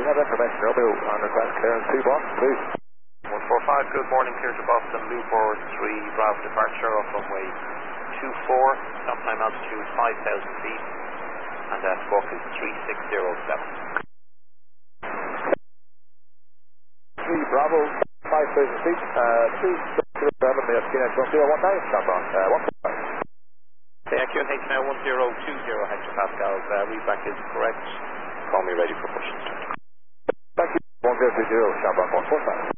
have information, Romeo, on request clearance 2 Boston, please. 145, good morning, clear to Boston, loop forward 3, Bravo departure off runway 24, stop time altitude 5,000 feet, and squawk is 3607. 3 Bravo, 5,000 feet, 3607, the QNH 1019, stop on, 145. QNH now 1020 hectopascals, readback is correct, call me ready for push. Thank you, 1020, stop on 145.